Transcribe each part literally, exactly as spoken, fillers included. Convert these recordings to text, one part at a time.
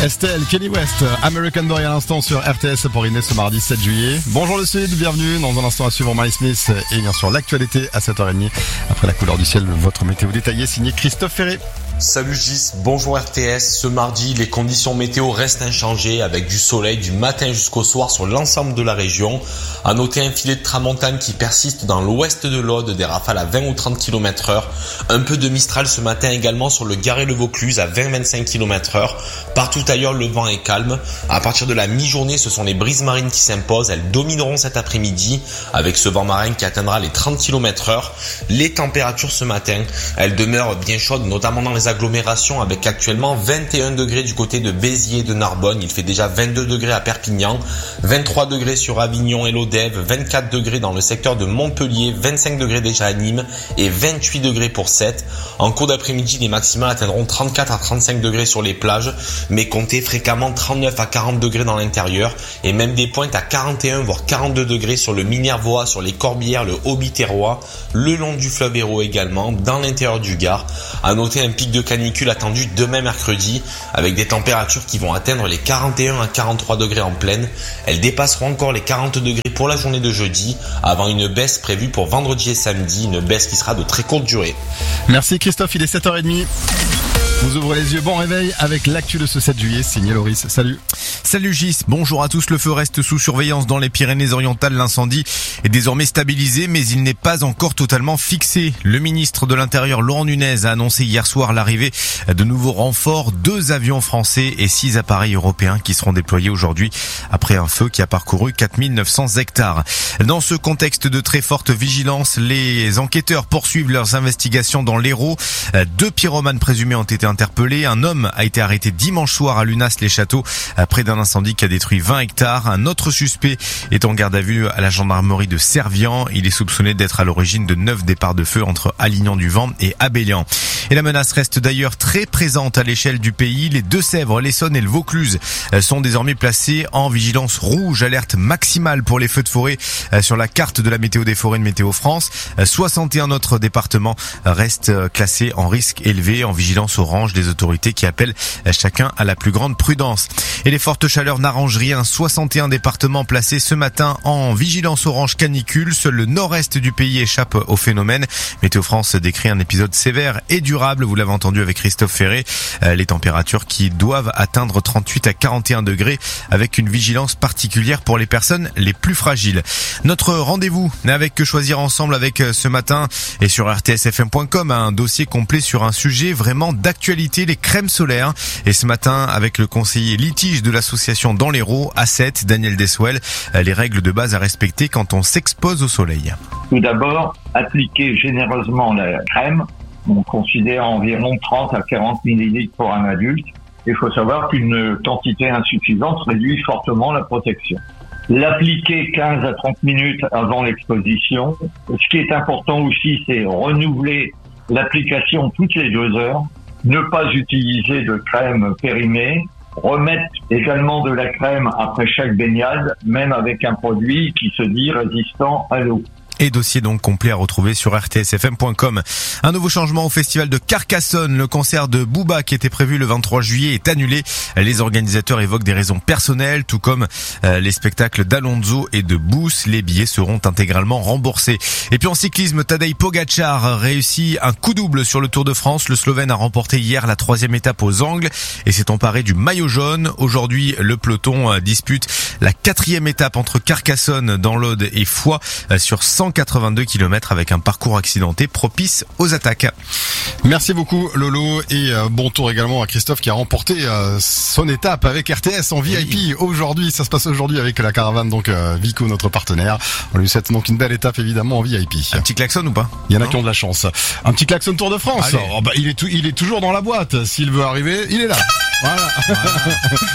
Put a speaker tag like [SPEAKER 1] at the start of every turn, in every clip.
[SPEAKER 1] Estelle, Kenny West, American Boy à l'instant sur R T S pour Inès ce mardi sept juillet. Bonjour le Sud, bienvenue. Dans un instant à suivre Miley Smith et bien sûr l'actualité à sept heures trente. Après la couleur du ciel, votre météo détaillée signé Christophe Ferré.
[SPEAKER 2] Salut Gis, bonjour R T S. Ce mardi, les conditions météo restent inchangées avec du soleil du matin jusqu'au soir sur l'ensemble de la région. À noter un filet de tramontane qui persiste dans l'ouest de l'Aude, des rafales à vingt ou trente kilomètres heure. Un peu de Mistral ce matin également sur le Gard et le Vaucluse à vingt à vingt-cinq kilomètres heure. Partout ailleurs, le vent est calme. À partir de la mi-journée, ce sont les brises marines qui s'imposent. Elles domineront cet après-midi avec ce vent marin qui atteindra les trente kilomètres heure. Les températures ce matin, elles demeurent bien chaudes, notamment dans les agglomérations avec actuellement vingt et un degrés du côté de Béziers et de Narbonne. Il fait déjà vingt-deux degrés à Perpignan, vingt-trois degrés sur Avignon et l'Odève, vingt-quatre degrés dans le secteur de Montpellier, vingt-cinq degrés déjà à Nîmes et vingt-huit degrés pour Sète. En cours d'après-midi, les maximales atteindront trente-quatre à trente-cinq degrés sur les plages, mais comptez fréquemment trente-neuf à quarante degrés dans l'intérieur et même des pointes à quarante et un voire quarante-deux degrés sur le Minervois, sur les Corbières, le Haut-Biterrois, le long du fleuve Hérault également, dans l'intérieur du Gard. À noter un pic de canicule attendu demain mercredi avec des températures qui vont atteindre les quarante et un à quarante-trois degrés en plaine. Elles dépasseront encore les quarante degrés pour la journée de jeudi avant une baisse prévue pour vendredi et samedi, une baisse qui sera de très courte durée.
[SPEAKER 1] Merci Christophe, il est sept heures trente. Vous ouvrez les yeux, bon réveil avec l'actu de ce sept juillet, signé Loris. Salut.
[SPEAKER 3] Salut Gis, bonjour à tous. Le feu reste sous surveillance dans les Pyrénées-Orientales. L'incendie est désormais stabilisé, mais il n'est pas encore totalement fixé. Le ministre de l'Intérieur, Laurent Nunez, a annoncé hier soir l'arrivée de nouveaux renforts, deux avions français et six appareils européens qui seront déployés aujourd'hui après un feu qui a parcouru quatre mille neuf cents hectares. Dans ce contexte de très forte vigilance, les enquêteurs poursuivent leurs investigations dans l'Hérault. Deux pyromanes présumés ont été interpellés. Un homme a été arrêté dimanche soir à Lunas-les-Châteaux près d'un incendie qui a détruit vingt hectares. Un autre suspect est en garde à vue à la gendarmerie de Servian. Il est soupçonné d'être à l'origine de neuf départs de feu entre Alignan-du-Vent et Abélian. Et la menace reste d'ailleurs très présente à l'échelle du pays. Les Deux-Sèvres, l'Essonne et le Vaucluse sont désormais placés en vigilance rouge, alerte maximale pour les feux de forêt sur la carte de la météo des forêts de Météo France. soixante et un autres départements restent classés en risque élevé, en vigilance orange, des autorités qui appellent chacun à la plus grande prudence. Et les fortes chaleurs n'arrangent rien. soixante et un départements placés ce matin en vigilance orange canicule. Seul le nord-est du pays échappe au phénomène. Météo France décrit un épisode sévère et durable. Vous l'avez entendu avec Christophe Ferré. Les températures qui doivent atteindre trente-huit à quarante et un degrés avec une vigilance particulière pour les personnes les plus fragiles. Notre rendez-vous avec Que Choisir Ensemble avec ce matin et sur R T S F M point com un dossier complet sur un sujet vraiment d'actualité, les crèmes solaires. Et ce matin avec le conseiller litige de l'association Dans l'Hérault, A sept, Daniel Deswell, les règles de base à respecter quand on s'expose au soleil.
[SPEAKER 4] Tout d'abord, appliquer généreusement la crème. On considère environ trente à quarante millilitres pour un adulte. Il faut savoir qu'une quantité insuffisante réduit fortement la protection. L'appliquer quinze à trente minutes avant l'exposition. Ce qui est important aussi, c'est renouveler l'application toutes les deux heures. Ne pas utiliser de crème périmée. Remettre également de la crème après chaque baignade, même avec un produit qui se dit résistant à l'eau.
[SPEAKER 3] Et dossier donc complet à retrouver sur R T S F M point com. Un nouveau changement au festival de Carcassonne. Le concert de Booba qui était prévu le vingt-trois juillet est annulé. Les organisateurs évoquent des raisons personnelles, tout comme les spectacles d'Alonso et de Booth. Les billets seront intégralement remboursés. Et puis en cyclisme, Tadej Pogačar réussit un coup double sur le Tour de France. Le Slovène a remporté hier la troisième étape aux Angles et s'est emparé du maillot jaune. Aujourd'hui, le peloton dispute la quatrième étape entre Carcassonne dans l'Aude et Foix sur cent quatre-vingt-deux kilomètres avec un parcours accidenté propice aux attaques.
[SPEAKER 1] Merci beaucoup Lolo et euh, bon tour également à Christophe qui a remporté euh, son étape avec R T S en V I P oui. Aujourd'hui. Ça se passe aujourd'hui avec la caravane donc euh, Vico, notre partenaire. On lui souhaite donc une belle étape évidemment en V I P.
[SPEAKER 3] Un petit klaxon ou pas?
[SPEAKER 1] Il y en a non. qui ont de la chance. Un petit klaxon Tour de France. Oh, bah, il est tout, il est toujours dans la boîte. S'il veut arriver, il est là. Voilà. voilà.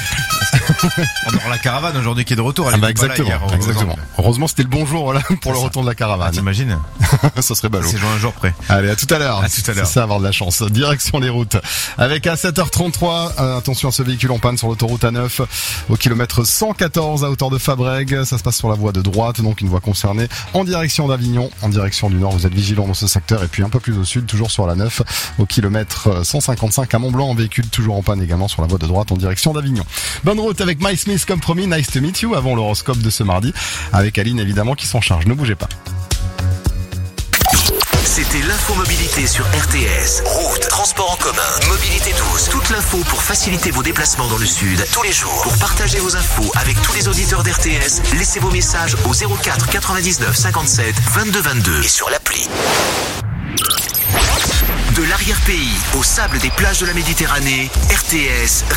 [SPEAKER 3] On aura la caravane aujourd'hui qui est de retour. Elle
[SPEAKER 1] Ah bah
[SPEAKER 3] était pas là
[SPEAKER 1] exactement,
[SPEAKER 3] hier,
[SPEAKER 1] exactement. Heureusement c'était le bonjour là pour le
[SPEAKER 3] ça.
[SPEAKER 1] retour de la
[SPEAKER 3] Ah,
[SPEAKER 1] caravane.
[SPEAKER 3] t'imagines?
[SPEAKER 1] Ça serait ballot.
[SPEAKER 3] C'est genre un jour près.
[SPEAKER 1] Allez, à tout à l'heure.
[SPEAKER 3] À tout à l'heure.
[SPEAKER 1] C'est ça, avoir de la chance. Direction les routes. Avec à sept heures trente-trois, euh, attention à ce véhicule en panne sur l'autoroute A neuf, au kilomètre cent quatorze à hauteur de Fabrègues. Ça se passe sur la voie de droite, donc une voie concernée en direction d'Avignon. En direction du nord, vous êtes vigilant dans ce secteur. Et puis un peu plus au sud, toujours sur la neuf, au kilomètre cent cinquante-cinq à Mont-Blanc, en véhicule toujours en panne également sur la voie de droite en direction d'Avignon. Bonne route avec My Smith comme promis. Nice to meet you avant l'horoscope de ce mardi. Avec Aline évidemment qui s'en charge. Ne bougez pas.
[SPEAKER 5] C'était l'infomobilité sur R T S. Route, transport en commun, mobilité douce. Toute l'info pour faciliter vos déplacements dans le sud tous les jours. Pour partager vos infos avec tous les auditeurs d'R T S, laissez vos messages au zéro quatre quatre-vingt-dix-neuf cinquante-sept vingt-deux vingt-deux et sur l'appli. De l'arrière-pays au sable des plages de la Méditerranée, R T S